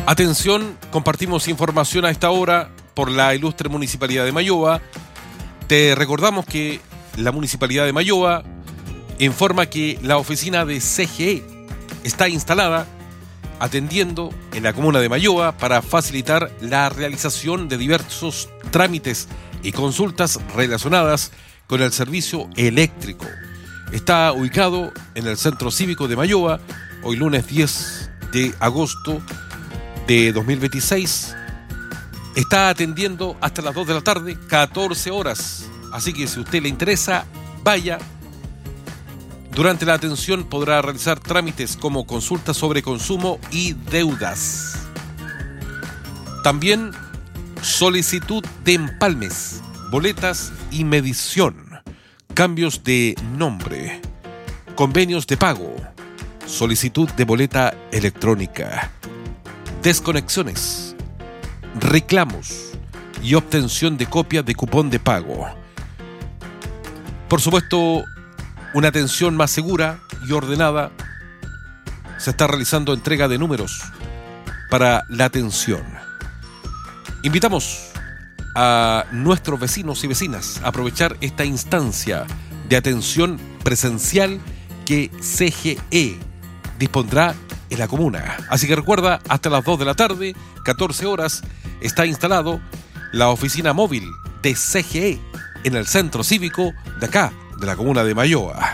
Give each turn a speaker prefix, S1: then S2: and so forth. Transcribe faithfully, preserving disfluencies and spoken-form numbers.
S1: Atención, compartimos información a esta hora por la ilustre Municipalidad de Mayoa. Te recordamos que la Municipalidad de Mayoa informa que la oficina de C G E está instalada atendiendo en la comuna de Mayoa para facilitar la realización de diversos trámites y consultas relacionadas con el servicio eléctrico. Está ubicado en el Centro Cívico de Mayoa, hoy lunes diez de agosto de dos mil veintiséis. Está atendiendo hasta las dos de la tarde, catorce horas. Así que si a usted le interesa, vaya. Durante la atención podrá realizar trámites como consultas sobre consumo y deudas. También solicitud de empalmes, boletas y medición, cambios de nombre, convenios de pago, solicitud de boleta electrónica, desconexiones, reclamos y obtención de copia de cupón de pago. Por supuesto, una atención más segura y ordenada. Se está realizando entrega de números para la atención. Invitamos a nuestros vecinos y vecinas a aprovechar esta instancia de atención presencial que C G E dispondrá en la comuna. Así que recuerda, hasta las dos de la tarde, catorce horas, está instalado la oficina móvil de C G E en el Centro Cívico de acá, de la comuna de Mayoa.